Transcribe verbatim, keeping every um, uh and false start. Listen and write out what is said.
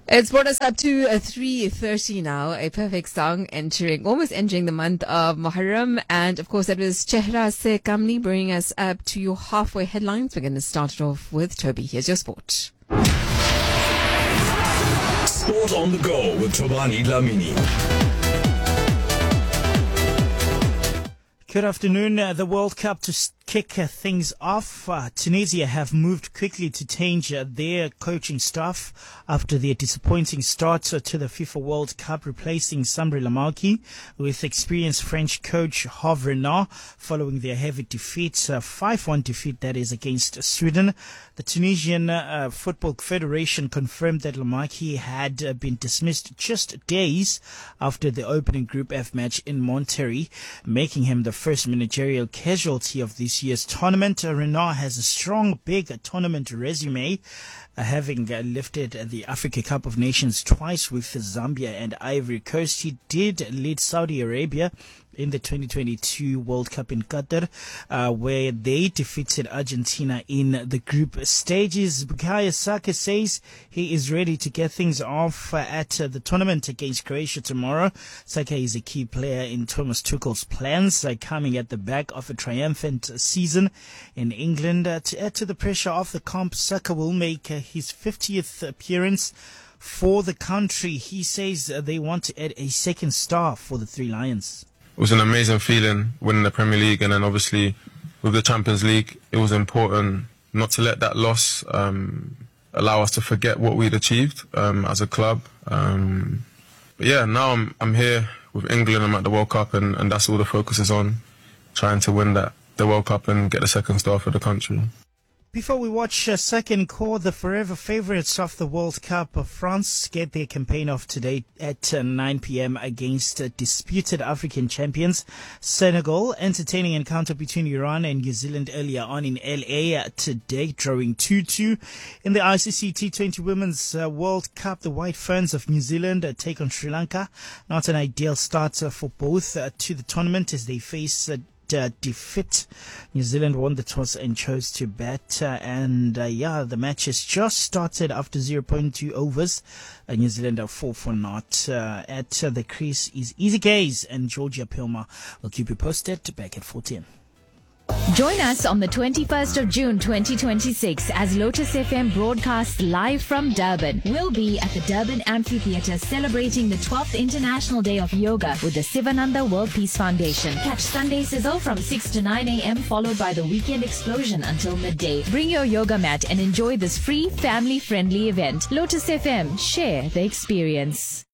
It's brought us up to uh, three thirty now, a perfect song entering, almost entering the month of Muharram. And of course, that was Chehra Se Kamli bringing us up to your halfway headlines. We're going to start it off with Toby. Here's your sport. Sport on the go with Tobani Dlamini. Good afternoon. Uh, the World Cup to s- kick uh, things off. Uh, Tunisia have moved quickly to change uh, their coaching staff after their disappointing start uh, to the FIFA World Cup, replacing Sabri Lamaki with experienced French coach Hervé Renard following their heavy defeat, uh, five one defeat that is against Sweden. The Tunisian uh, Football Federation confirmed that Lamaki had uh, been dismissed just days after the opening Group F match in Monterrey, making him the first managerial casualty of this year's tournament. Uh, Renard has a strong, big uh, tournament resume, uh, having uh, lifted uh, the Africa Cup of Nations twice with Zambia and Ivory Coast. He did lead Saudi Arabia in the twenty twenty-two World Cup in Qatar, uh, where they defeated Argentina in the group stages. Bukayo Saka says he is ready to get things off uh, at uh, the tournament against Croatia tomorrow. Saka is a key player in Thomas Tuchel's plans, uh, coming at the back of a triumphant season in England. Uh, to add to the pressure of the comp, Saka will make uh, his fiftieth appearance for the country. He says uh, they want to add a second star for the Three Lions. It was an amazing feeling winning the Premier League, and then obviously with the Champions League, it was important not to let that loss um, allow us to forget what we'd achieved um, as a club. Um, but yeah, now I'm I'm here with England. I'm at the World Cup, and, and that's all the focus is on, trying to win that the World Cup and get the second star for the country. Before we watch uh, second core, the forever favourites of the World Cup of France get their campaign off today at uh, nine p.m. against uh, disputed African champions Senegal. Entertaining encounter between Iran and New Zealand earlier on in L A uh, today, drawing two two. In the I C C T twenty Women's uh, World Cup, the White Ferns of New Zealand uh, take on Sri Lanka. Not an ideal start uh, for both uh, to the tournament as they face uh, Uh, defeat. New Zealand won the toss and chose to bat, uh, and uh, yeah, the match has just started after zero point two overs. Uh, New Zealand are four for naught. Uh, at uh, the crease is Easy Gaze and Georgia Pilmer. We'll keep you posted back at fourteen. Join us on the twenty-first of June twenty twenty-six as Lotus F M broadcasts live from Durban. We'll be at the Durban Amphitheatre celebrating the twelfth International Day of Yoga with the Sivananda World Peace Foundation. Catch Sunday Sizzle from six to nine a.m. followed by the Weekend Explosion until midday. Bring your yoga mat and enjoy this free family-friendly event. Lotus F M, share the experience.